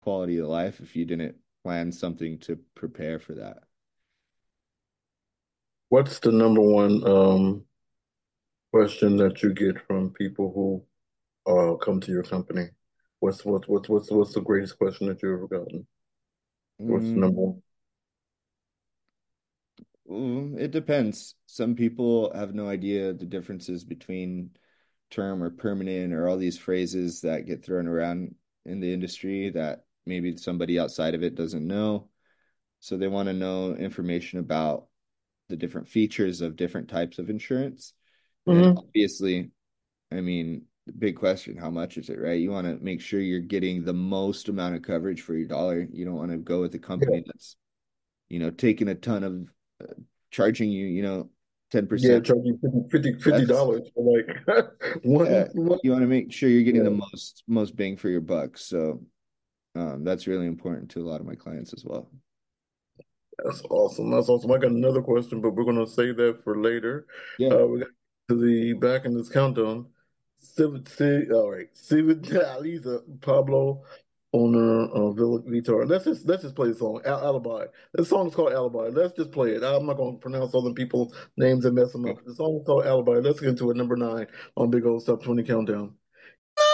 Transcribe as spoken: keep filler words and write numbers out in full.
quality of life if you didn't plan something to prepare for that. What's the number one um, question that you get from people who uh, come to your company? What's what's what's what's what's the greatest question that you've ever gotten? What's the Mm, number one? mm, it depends. Some people have no idea the differences between term or permanent or all these phrases that get thrown around in the industry that maybe somebody outside of it doesn't know. So they want to know information about the different features of different types of insurance. And then Hmm. obviously, I mean, the big question, how much is it, right? You want to make sure you're getting the most amount of coverage for your dollar. You don't want to go with a Yeah, company that's, you know, taking a ton of uh, charging you, you know, yeah, ten percent charge you fifty fifty less. dollars for like Yeah, one one. you want to make sure you're getting the Yeah, most most bang for your buck. So um, that's really important to a lot of my clients as well. that's awesome. That's awesome. I got another question, but we're gonna save that for later. Yeah. Uh, we got to the back in this countdown. Civ, Civ, all right, Civ Aliza Pablo owner of Villa Vitar. Let's just let's just play the song Al Alibi. The song's called Alibi. Let's just play it. I'm not gonna pronounce other people's names and mess them up. The song is called Alibi. Let's get into it. Number nine on Big Old Top twenty Countdown.